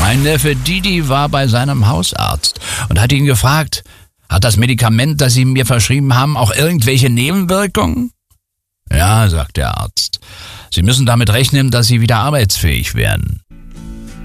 Mein Neffe Didi war bei seinem Hausarzt und hat ihn gefragt, hat das Medikament, das Sie mir verschrieben haben, auch irgendwelche Nebenwirkungen? Ja, sagt der Arzt. Sie müssen damit rechnen, dass Sie wieder arbeitsfähig werden.